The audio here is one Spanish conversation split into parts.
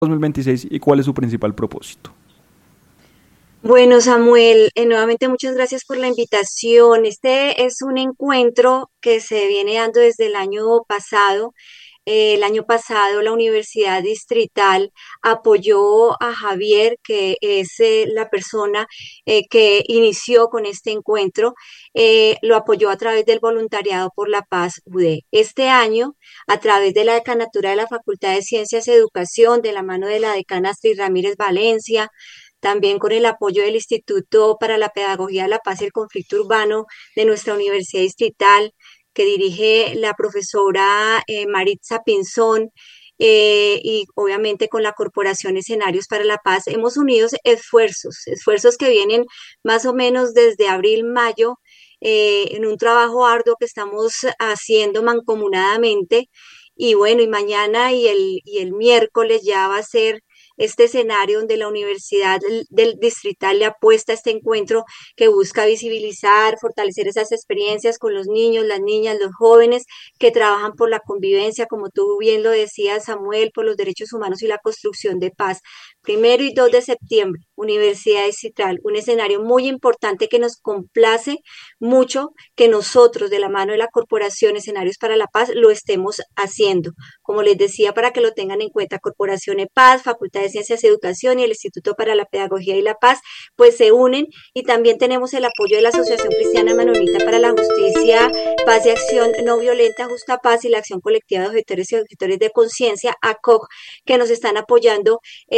2026 y cuál es su principal propósito. Bueno, Samuel, nuevamente muchas gracias por la invitación. Este es un encuentro que se viene dando desde el año pasado. El año pasado la Universidad Distrital apoyó a Javier, que es la persona que inició con este encuentro, lo apoyó a través del Voluntariado por la Paz UD. Este año, a través de la Decanatura de la Facultad de Ciencias y Educación, de la mano de la decana Astrid Ramírez Valencia, también con el apoyo del Instituto para la Pedagogía de la Paz y el Conflicto Urbano de nuestra Universidad Distrital, que dirige la profesora Maritza Pinzón, y obviamente con la Corporación Escenarios para la Paz, hemos unido esfuerzos que vienen más o menos desde abril, mayo, en un trabajo arduo que estamos haciendo mancomunadamente. Y bueno, y mañana y el miércoles ya va a ser este escenario donde la Universidad del Distrital le apuesta a este encuentro que busca visibilizar, fortalecer esas experiencias con los niños, las niñas, los jóvenes que trabajan por la convivencia, como tú bien lo decías, Samuel, por los derechos humanos y la construcción de paz. 1 y 2 de septiembre, Universidad Distrital, un escenario muy importante que nos complace mucho que nosotros, de la mano de la Corporación Escenarios para la Paz, lo estemos haciendo. Como les decía, para que lo tengan en cuenta, Corporación EPAZ, Facultad de Ciencias y Educación y el Instituto para la Pedagogía y la Paz, pues se unen, y también tenemos el apoyo de la Asociación Cristiana Manonita para la Justicia, Paz y Acción No Violenta, Justa Paz, y la Acción Colectiva de Objetores y Objetores de Conciencia, ACOG, que nos están apoyando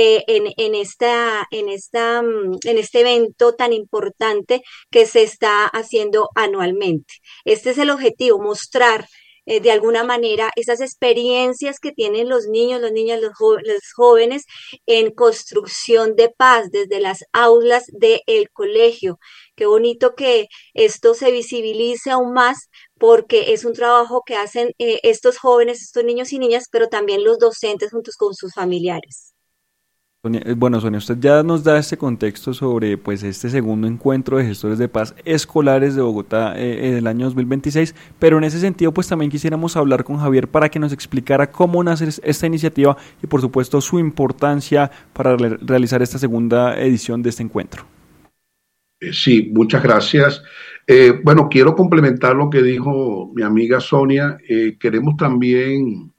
en este evento tan importante que se está haciendo anualmente. Este es el objetivo, mostrar de alguna manera esas experiencias que tienen los niños, las niñas, los jóvenes en construcción de paz desde las aulas del colegio. Qué bonito que esto se visibilice aún más, porque es un trabajo que hacen estos jóvenes, estos niños y niñas, pero también los docentes juntos con sus familiares. Sonia, bueno, Sonia, usted ya nos da este contexto sobre pues este segundo encuentro de gestores de paz escolares de Bogotá del año 2026, pero en ese sentido pues también quisiéramos hablar con Javier para que nos explicara cómo nace esta iniciativa y por supuesto su importancia para realizar esta segunda edición de este encuentro. Sí, muchas gracias. Bueno, quiero complementar lo que dijo mi amiga Sonia. Queremos también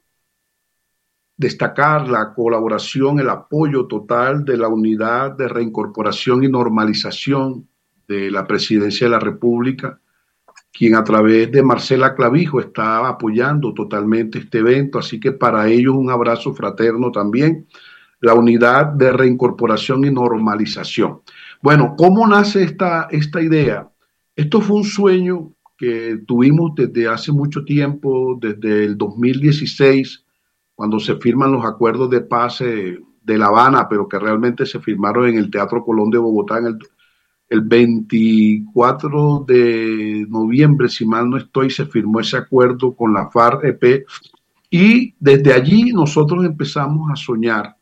destacar la colaboración, el apoyo total de la Unidad de Reincorporación y Normalización de la Presidencia de la República, quien a través de Marcela Clavijo está apoyando totalmente este evento. Así que para ellos un abrazo fraterno también. La Unidad de Reincorporación y Normalización. Bueno, ¿cómo nace esta idea? Esto fue un sueño que tuvimos desde hace mucho tiempo, desde el 2016, cuando se firman los acuerdos de paz de La Habana, pero que realmente se firmaron en el Teatro Colón de Bogotá el 24 de noviembre, si mal no estoy, se firmó ese acuerdo con la FARC-EP, y desde allí nosotros empezamos a soñar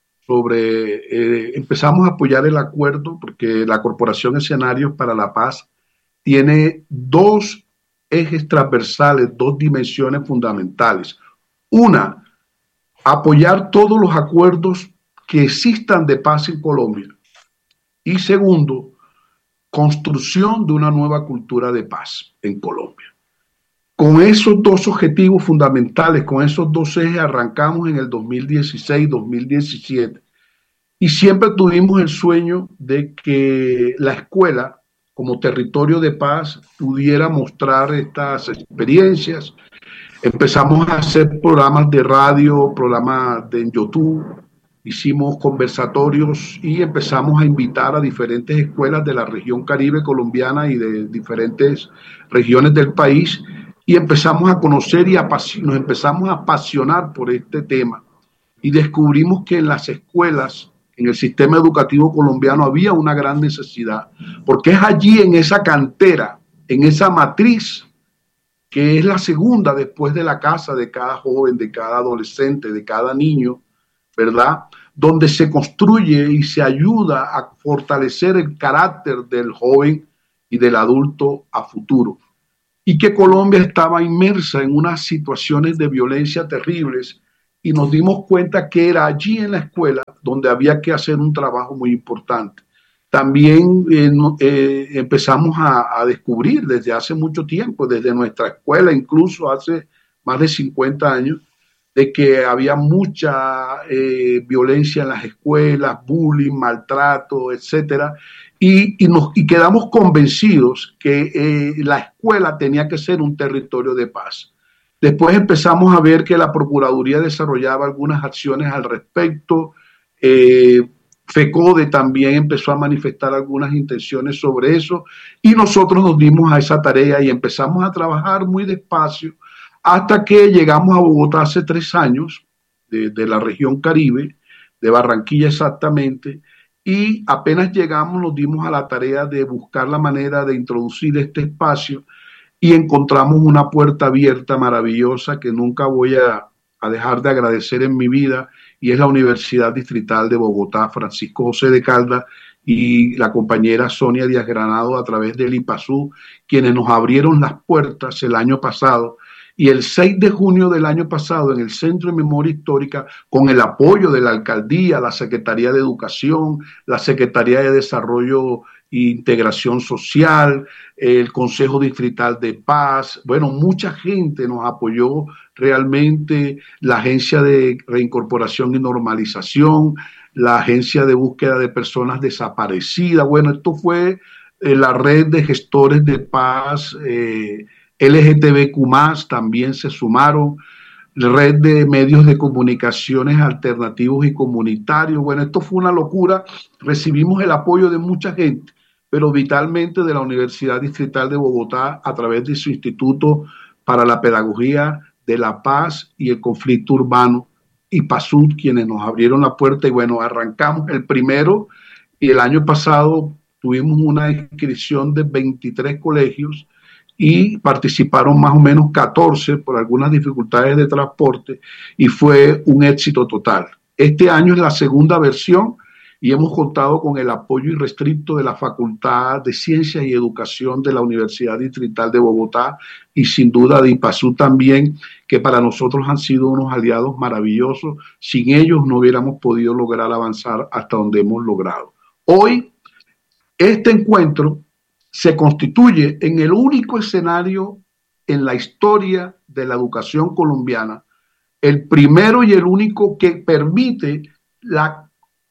empezamos a apoyar el acuerdo porque la Corporación Escenarios para la Paz tiene dos ejes transversales, dos dimensiones fundamentales. Una, apoyar todos los acuerdos que existan de paz en Colombia. Y segundo, construcción de una nueva cultura de paz en Colombia. Con esos dos objetivos fundamentales, con esos dos ejes, arrancamos en el 2016-2017 y siempre tuvimos el sueño de que la escuela, como territorio de paz, pudiera mostrar estas experiencias. Empezamos a hacer programas de radio, programas en YouTube, hicimos conversatorios y empezamos a invitar a diferentes escuelas de la región Caribe colombiana y de diferentes regiones del país, y empezamos a conocer y nos empezamos a apasionar por este tema, y descubrimos que en las escuelas, en el sistema educativo colombiano, había una gran necesidad, porque es allí, en esa cantera, en esa matriz, que es la segunda después de la casa de cada joven, de cada adolescente, de cada niño, ¿verdad? Donde se construye y se ayuda a fortalecer el carácter del joven y del adulto a futuro. Y que Colombia estaba inmersa en unas situaciones de violencia terribles, y nos dimos cuenta que era allí en la escuela donde había que hacer un trabajo muy importante. También empezamos a descubrir desde hace mucho tiempo, desde nuestra escuela, incluso hace más de 50 años, de que había mucha violencia en las escuelas, bullying, maltrato, etcétera, y quedamos convencidos que la escuela tenía que ser un territorio de paz. Después empezamos a ver que la Procuraduría desarrollaba algunas acciones al respecto. FECODE también empezó a manifestar algunas intenciones sobre eso y nosotros nos dimos a esa tarea y empezamos a trabajar muy despacio hasta que llegamos a Bogotá hace 3 años, de la región Caribe, de Barranquilla exactamente, y apenas llegamos nos dimos a la tarea de buscar la manera de introducir este espacio y encontramos una puerta abierta maravillosa que nunca voy a dejar de agradecer en mi vida, y es la Universidad Distrital de Bogotá, Francisco José de Caldas, y la compañera Sonia Díaz Granado a través del IPASU, quienes nos abrieron las puertas el año pasado. Y el 6 de junio del año pasado, en el Centro de Memoria Histórica, con el apoyo de la Alcaldía, la Secretaría de Educación, la Secretaría de Desarrollo e Integración Social, el Consejo Distrital de Paz, bueno, mucha gente nos apoyó realmente, la Agencia de Reincorporación y Normalización, la Agencia de Búsqueda de Personas Desaparecidas, bueno, esto fue la red de gestores de paz, LGTBQ+, también se sumaron, red de medios de comunicaciones alternativos y comunitarios. Bueno, esto fue una locura, recibimos el apoyo de mucha gente, pero vitalmente de la Universidad Distrital de Bogotá a través de su Instituto para la Pedagogía de la Paz y el Conflicto Urbano, y PASUD, quienes nos abrieron la puerta, y bueno, arrancamos el primero, y el año pasado tuvimos una inscripción de 23 colegios, y participaron más o menos 14 por algunas dificultades de transporte y fue un éxito total. Este año es la segunda versión y hemos contado con el apoyo irrestricto de la Facultad de Ciencias y Educación de la Universidad Distrital de Bogotá y sin duda de IPASU también, que para nosotros han sido unos aliados maravillosos. Sin ellos no hubiéramos podido lograr avanzar hasta donde hemos logrado. Hoy, este encuentro se constituye en el único escenario en la historia de la educación colombiana, el primero y el único que permite la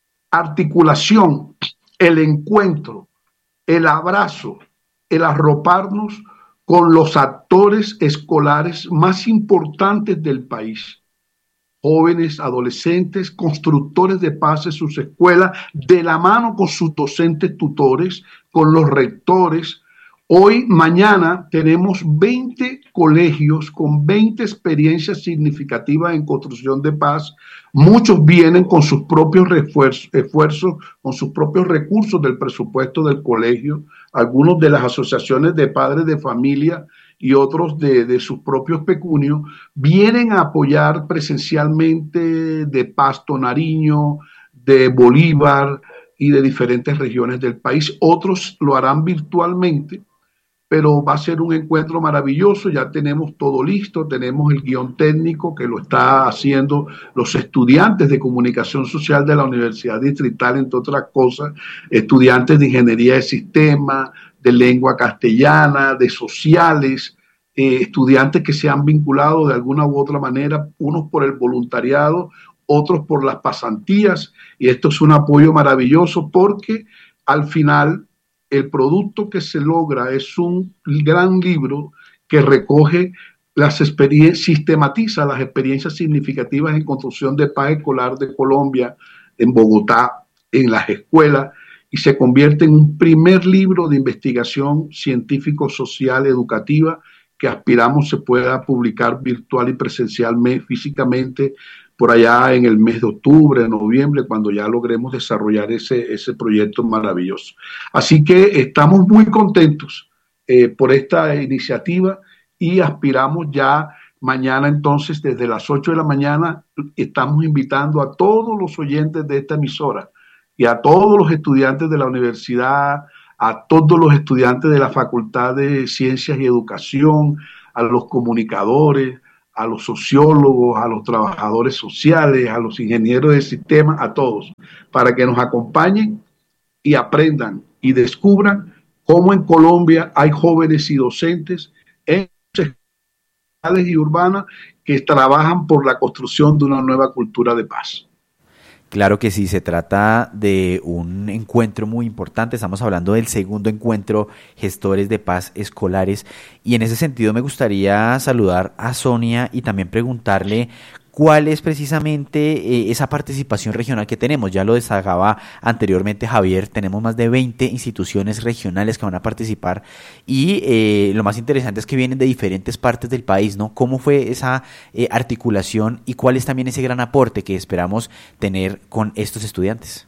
articulación, el encuentro, el abrazo, el arroparnos con los actores escolares más importantes del país. Jóvenes, adolescentes, constructores de paz en sus escuelas, de la mano con sus docentes tutores, con los rectores. Hoy, mañana, tenemos 20 colegios con 20 experiencias significativas en construcción de paz. Muchos vienen con sus propios esfuerzos, con sus propios recursos del presupuesto del colegio, algunos de las asociaciones de padres de familia y otros de sus propios pecunios, vienen a apoyar presencialmente de Pasto, Nariño, de Bolívar y de diferentes regiones del país. Otros lo harán virtualmente, pero va a ser un encuentro maravilloso. Ya tenemos todo listo, tenemos el guión técnico que lo está haciendo los estudiantes de comunicación social de la Universidad Distrital, entre otras cosas, estudiantes de ingeniería de sistemas, de lengua castellana, de sociales, estudiantes que se han vinculado de alguna u otra manera, unos por el voluntariado, otros por las pasantías, y esto es un apoyo maravilloso porque al final el producto que se logra es un gran libro que recoge las experiencias, sistematiza las experiencias significativas en construcción de paz escolar de Colombia, en Bogotá, en las escuelas, y se convierte en un primer libro de investigación científico-social educativa que aspiramos se pueda publicar virtual y presencialmente, físicamente, por allá en el mes de octubre, noviembre, cuando ya logremos desarrollar ese proyecto maravilloso. Así que estamos muy contentos por esta iniciativa y aspiramos ya mañana entonces desde las 8 de la mañana, estamos invitando a todos los oyentes de esta emisora y a todos los estudiantes de la universidad, a todos los estudiantes de la Facultad de Ciencias y Educación, a los comunicadores, a los sociólogos, a los trabajadores sociales, a los ingenieros de sistemas, a todos, para que nos acompañen y aprendan y descubran cómo en Colombia hay jóvenes y docentes en ciudades y urbanas que trabajan por la construcción de una nueva cultura de paz. Claro que sí, se trata de un encuentro muy importante, estamos hablando del segundo encuentro Gestores de Paz Escolares, y en ese sentido me gustaría saludar a Sonia y también preguntarle cuál es precisamente esa participación regional que tenemos. Ya lo destacaba anteriormente Javier, tenemos más de 20 instituciones regionales que van a participar y lo más interesante es que vienen de diferentes partes del país, ¿no? ¿Cómo fue esa articulación y cuál es también ese gran aporte que esperamos tener con estos estudiantes?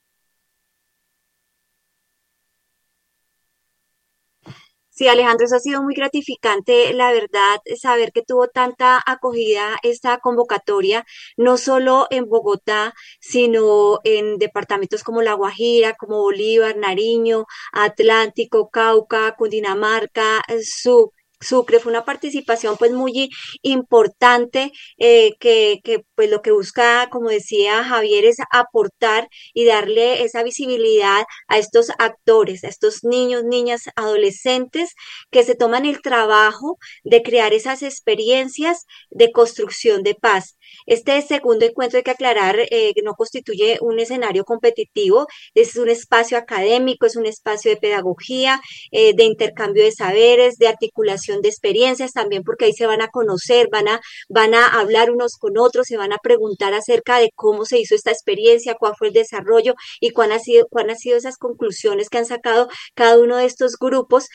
Sí, Alejandro, eso ha sido muy gratificante, la verdad, saber que tuvo tanta acogida esta convocatoria, no solo en Bogotá, sino en departamentos como La Guajira, como Bolívar, Nariño, Atlántico, Cauca, Cundinamarca, Sucre. Fue una participación pues muy importante, que pues lo que busca, como decía Javier, es aportar y darle esa visibilidad a estos actores, a estos niños, niñas, adolescentes que se toman el trabajo de crear esas experiencias de construcción de paz. Este segundo encuentro, hay que aclarar, no constituye un escenario competitivo, es un espacio académico, es un espacio de pedagogía, de intercambio de saberes, de articulación de experiencias, también porque ahí se van a conocer, van a hablar unos con otros, se van a preguntar acerca de cómo se hizo esta experiencia, cuál fue el desarrollo y cuál han sido esas conclusiones que han sacado cada uno de estos grupos,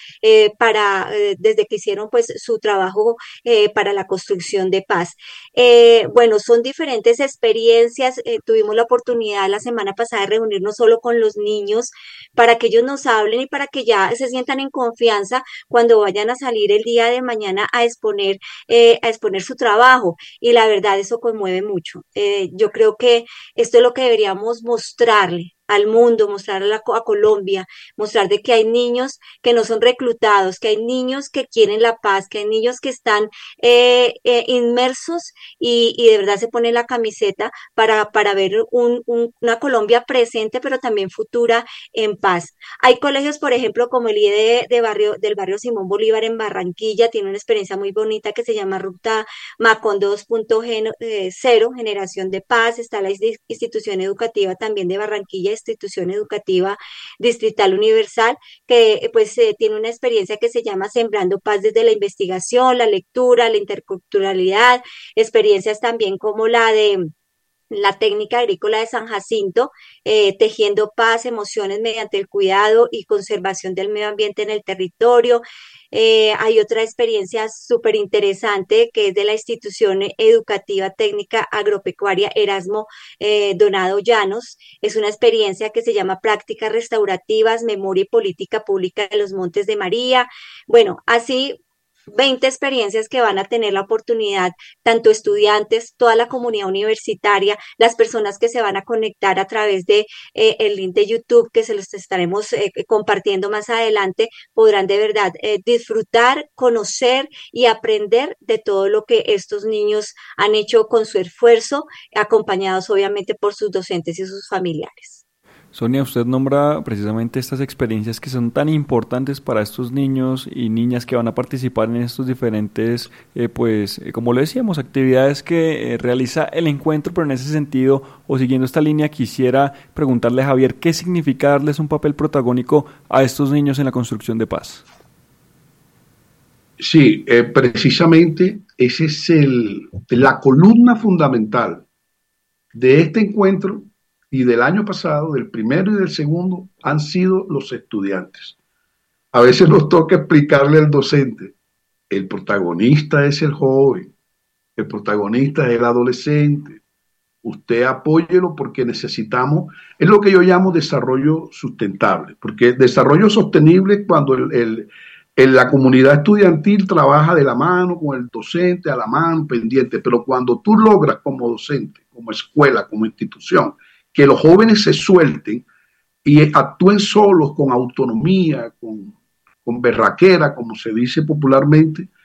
desde que hicieron pues su trabajo, para la construcción de paz. Bueno, son diferentes experiencias. Tuvimos la oportunidad la semana pasada de reunirnos solo con los niños para que ellos nos hablen y para que ya se sientan en confianza cuando vayan a salir el día de mañana a exponer su trabajo. Y la verdad, eso conmueve mucho. Yo creo que esto es lo que deberíamos mostrarle al mundo, mostrar a Colombia, mostrar de que hay niños que no son reclutados, que hay niños que quieren la paz, que hay niños que están inmersos y de verdad se ponen la camiseta para ver una Colombia presente, pero también futura en paz. Hay colegios, por ejemplo, como el IE del barrio Simón Bolívar en Barranquilla, tiene una experiencia muy bonita que se llama Ruta Macondo 2.0, Generación de Paz. Está la institución educativa también de Barranquilla, institución educativa distrital universal, que pues tiene una experiencia que se llama Sembrando Paz desde la investigación, la lectura, la interculturalidad, experiencias también como la de la técnica agrícola de San Jacinto, tejiendo paz, emociones mediante el cuidado y conservación del medio ambiente en el territorio. Hay otra experiencia súper interesante que es de la institución educativa técnica agropecuaria Erasmo Donado Llanos. Es una experiencia que se llama Prácticas Restaurativas, Memoria y Política Pública de los Montes de María. Bueno, así 20 experiencias que van a tener la oportunidad, tanto estudiantes, toda la comunidad universitaria, las personas que se van a conectar a través de el link de YouTube, que se los estaremos compartiendo más adelante, podrán de verdad disfrutar, conocer y aprender de todo lo que estos niños han hecho con su esfuerzo, acompañados obviamente por sus docentes y sus familiares. Sonia, usted nombra precisamente estas experiencias que son tan importantes para estos niños y niñas que van a participar en estos diferentes, como lo decíamos, actividades que realiza el encuentro, pero en ese sentido, o siguiendo esta línea, quisiera preguntarle a Javier, ¿qué significa darles un papel protagónico a estos niños en la construcción de paz? Sí, precisamente esa es la columna fundamental de este encuentro y del año pasado, del primero y del segundo, han sido los estudiantes. A veces nos toca explicarle al docente, el protagonista es el joven, el protagonista es el adolescente, usted apóyelo porque necesitamos, es lo que yo llamo desarrollo sustentable, porque desarrollo sostenible es cuando la comunidad estudiantil trabaja de la mano con el docente, a la mano, pendiente, pero cuando tú logras como docente, como escuela, como institución, que los jóvenes se suelten y actúen solos, con autonomía, con berraquera, como se dice popularmente,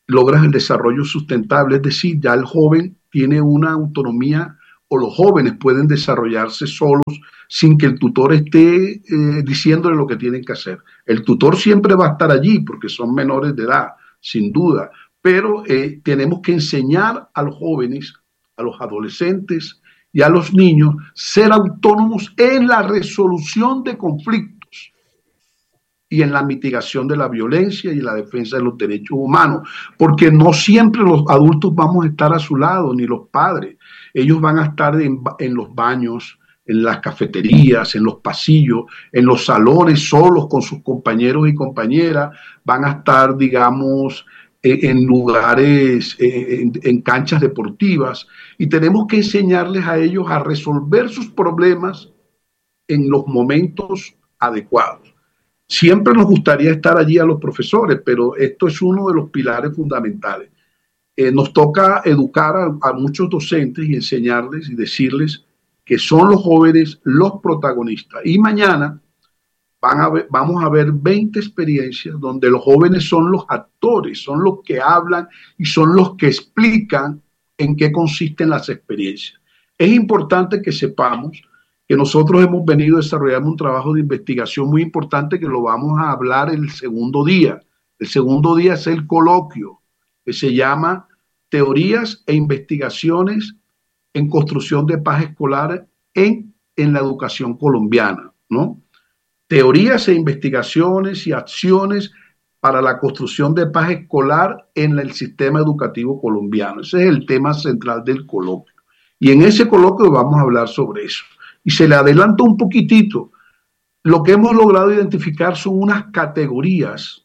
logras el desarrollo sustentable, es decir, ya el joven tiene una autonomía o los jóvenes pueden desarrollarse solos sin que el tutor esté diciéndole lo que tienen que hacer. El tutor siempre va a estar allí porque son menores de edad, sin duda, pero tenemos que enseñar a los jóvenes, a los adolescentes y a los niños ser autónomos en la resolución de conflictos y en la mitigación de la violencia y la defensa de los derechos humanos, porque no siempre los adultos vamos a estar a su lado, ni los padres. Ellos van a estar en los baños, en las cafeterías, en los pasillos, en los salones, solos con sus compañeros y compañeras, van a estar, digamos, en lugares, en canchas deportivas, y tenemos que enseñarles a ellos a resolver sus problemas en los momentos adecuados. Siempre nos gustaría estar allí a los profesores, pero esto es uno de los pilares fundamentales. Nos toca educar a muchos docentes y enseñarles y decirles que son los jóvenes los protagonistas. Y mañana vamos a ver 20 experiencias donde los jóvenes son los actores, son los que hablan y son los que explican en qué consisten las experiencias. Es importante que sepamos que nosotros hemos venido desarrollando un trabajo de investigación muy importante que lo vamos a hablar el segundo día. El segundo día es el coloquio, que se llama Teorías e Investigaciones en Construcción de Paz Escolar en la Educación Colombiana, ¿no? Teorías e investigaciones y acciones para la construcción de paz escolar en el sistema educativo colombiano. Ese es el tema central del coloquio. Y en ese coloquio vamos a hablar sobre eso. Y se le adelanta un poquitito. Lo que hemos logrado identificar son unas categorías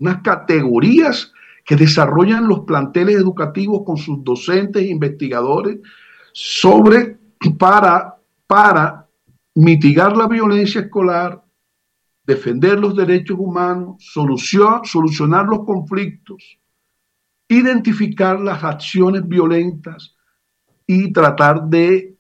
que desarrollan los planteles educativos con sus docentes e investigadores para mitigar la violencia escolar, defender los derechos humanos, solucionar los conflictos, identificar las acciones violentas y tratar de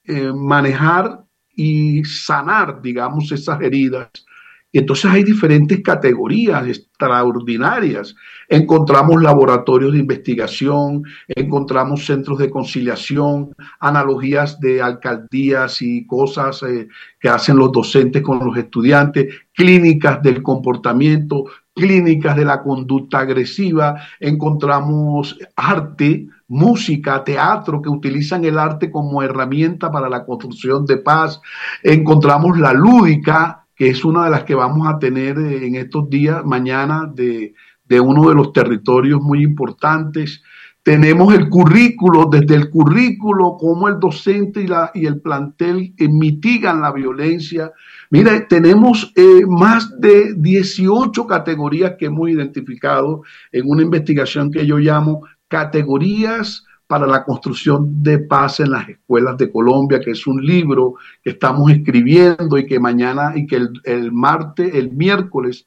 manejar y sanar, digamos, esas heridas. Y entonces hay diferentes categorías extraordinarias. Encontramos laboratorios de investigación, encontramos centros de conciliación, analogías de alcaldías y cosas que hacen los docentes con los estudiantes, clínicas del comportamiento, clínicas de la conducta agresiva, encontramos arte, música, teatro, que utilizan el arte como herramienta para la construcción de paz, encontramos la lúdica, que es una de las que vamos a tener en estos días, mañana, de uno de los territorios muy importantes. Tenemos el currículo, desde el currículo, cómo el docente y el plantel mitigan la violencia. Mira, tenemos más de 18 categorías que hemos identificado en una investigación que yo llamo categorías para la construcción de paz en las escuelas de Colombia, que es un libro que estamos escribiendo y que mañana y que el miércoles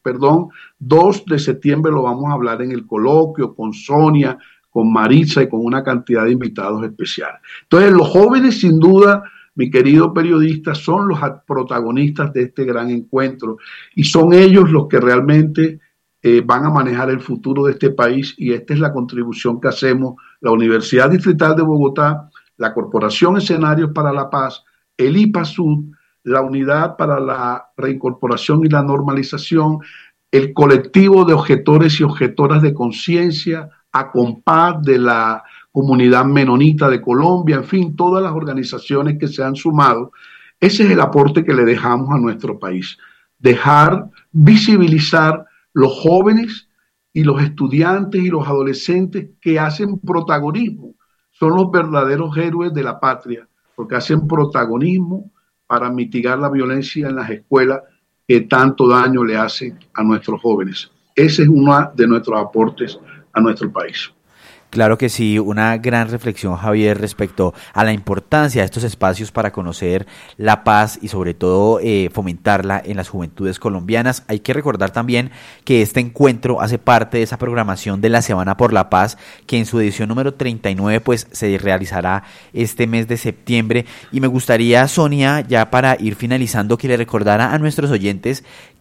2 de septiembre lo vamos a hablar en el coloquio con Sonia, con Maritza y con una cantidad de invitados especiales. Entonces, los jóvenes, sin duda, mi querido periodista, son los protagonistas de este gran encuentro y son ellos los que realmente van a manejar el futuro de este país, y esta es la contribución que hacemos la Universidad Distrital de Bogotá, la Corporación Escenarios para la Paz, el IPASUD, la Unidad para la Reincorporación y la Normalización, el colectivo de objetores y objetoras de conciencia, ACOMPAD de la Comunidad Menonita de Colombia, en fin, todas las organizaciones que se han sumado. Ese es el aporte que le dejamos a nuestro país, dejar visibilizar los jóvenes y los estudiantes y los adolescentes que hacen protagonismo, son los verdaderos héroes de la patria, porque hacen protagonismo para mitigar la violencia en las escuelas que tanto daño le hacen a nuestros jóvenes. Ese es uno de nuestros aportes a nuestro país. Claro que sí, una gran reflexión, Javier, respecto a la importancia de estos espacios para conocer la paz y sobre todo fomentarla en las juventudes colombianas. Hay que recordar también que este encuentro hace parte de esa programación de la Semana por la Paz, que en su edición número 39 pues se realizará este mes de septiembre. Y me gustaría, Sonia, ya para ir finalizando, que le recordara a nuestros oyentes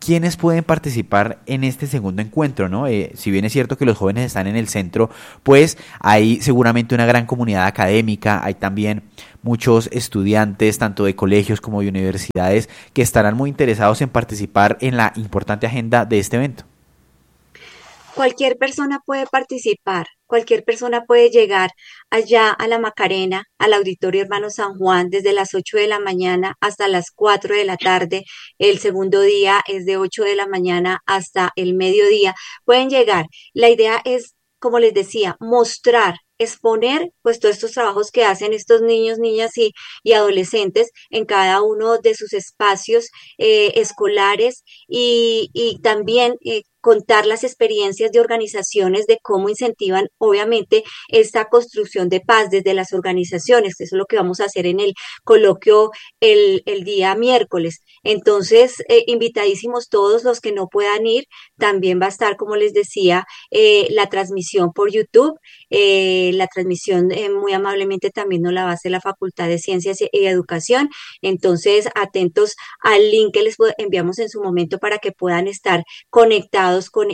¿quiénes pueden participar en este segundo encuentro, ¿no? Si bien es cierto que los jóvenes están en el centro, pues hay seguramente una gran comunidad académica, hay también muchos estudiantes, tanto de colegios como de universidades, que estarán muy interesados en participar en la importante agenda de este evento. Cualquier persona puede participar, cualquier persona puede llegar allá a la Macarena, al Auditorio Hermano San Juan, desde las 8 de la mañana hasta las 4 de la tarde. El segundo día es de 8 de la mañana hasta el mediodía. Pueden llegar. La idea es, como les decía, mostrar, exponer pues todos estos trabajos que hacen estos niños, niñas y adolescentes en cada uno de sus espacios escolares y también contar las experiencias de organizaciones de cómo incentivan obviamente esta construcción de paz desde las organizaciones. Eso es lo que vamos a hacer en el coloquio el día miércoles. Entonces, invitadísimos todos los que no puedan ir. También va a estar, como les decía, la transmisión por YouTube. La transmisión muy amablemente también nos la va a hacer la Facultad de Ciencias y Educación. Entonces, atentos al link que les enviamos en su momento para que puedan estar conectados con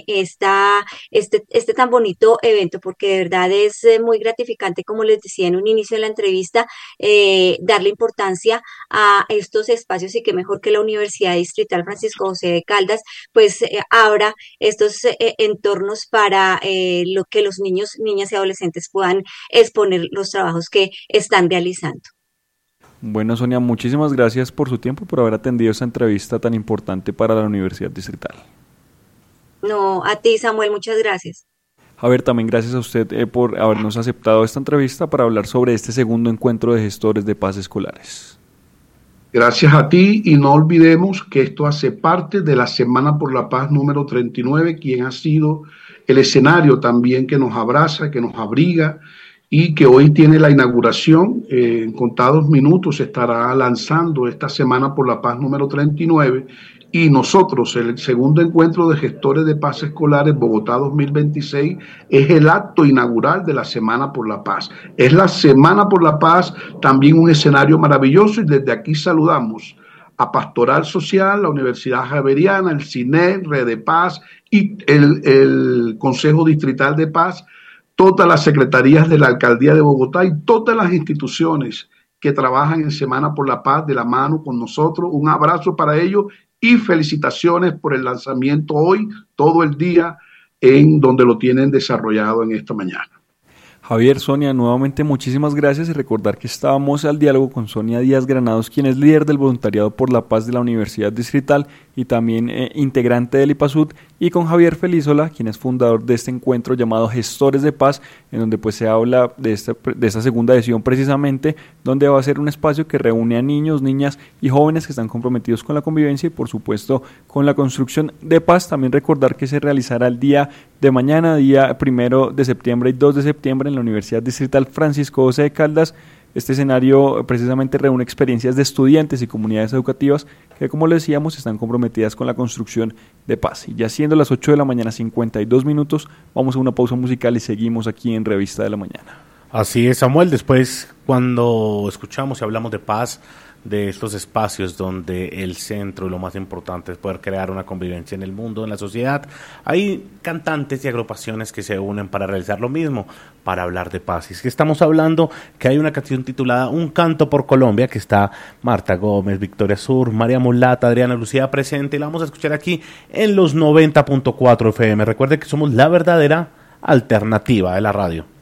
este tan bonito evento, porque de verdad es muy gratificante, como les decía en un inicio de la entrevista, darle importancia a estos espacios y que mejor que la Universidad Distrital Francisco José de Caldas pues abra estos entornos para lo que los niños, niñas y adolescentes puedan exponer los trabajos que están realizando. Bueno, Sonia, muchísimas gracias por su tiempo, por haber atendido esta entrevista tan importante para la Universidad Distrital. No, a ti, Samuel, muchas gracias. Javier, también gracias a usted por habernos aceptado esta entrevista para hablar sobre este segundo encuentro de gestores de paz escolares. Gracias a ti y no olvidemos que esto hace parte de la Semana por la Paz número 39, quien ha sido el escenario también que nos abraza, que nos abriga y que hoy tiene la inauguración. En contados minutos se estará lanzando esta Semana por la Paz número 39 y nosotros, el segundo encuentro de gestores de paz escolares Bogotá 2026, es el acto inaugural de la Semana por la Paz. Es la Semana por la Paz, también un escenario maravilloso, y desde aquí saludamos a Pastoral Social, la Universidad Javeriana, el CINET, Red de Paz y el Consejo Distrital de Paz, todas las secretarías de la Alcaldía de Bogotá y todas las instituciones que trabajan en Semana por la Paz de la mano con nosotros. Un abrazo para ellos y felicitaciones por el lanzamiento hoy, todo el día, en donde lo tienen desarrollado en esta mañana. Javier, Sonia, nuevamente muchísimas gracias y recordar que estábamos al diálogo con Sonia Díaz Granados, quien es líder del Voluntariado por la Paz de la Universidad Distrital y también integrante del IPASUD, y con Javier Felízola, quien es fundador de este encuentro llamado Gestores de Paz, en donde pues se habla de esta segunda edición precisamente, donde va a ser un espacio que reúne a niños, niñas y jóvenes que están comprometidos con la convivencia y por supuesto con la construcción de paz. También recordar que se realizará el día de mañana, día 1 de septiembre y 2 de septiembre en la Universidad Distrital Francisco José de Caldas. Este escenario precisamente reúne experiencias de estudiantes y comunidades educativas que, como le decíamos, están comprometidas con la construcción de paz. Y ya siendo las 8 de la mañana, 52 minutos, vamos a una pausa musical y seguimos aquí en Revista de la Mañana. Así es, Samuel. Después, cuando escuchamos y hablamos de paz, de estos espacios donde el centro y lo más importante es poder crear una convivencia en el mundo, en la sociedad, hay cantantes y agrupaciones que se unen para realizar lo mismo, para hablar de paz. Y es que estamos hablando que hay una canción titulada Un Canto por Colombia, que está Marta Gómez, Victoria Sur, María Mulata, Adriana Lucía presente, y la vamos a escuchar aquí en los 90.4 FM. Recuerde que somos la verdadera alternativa de la radio.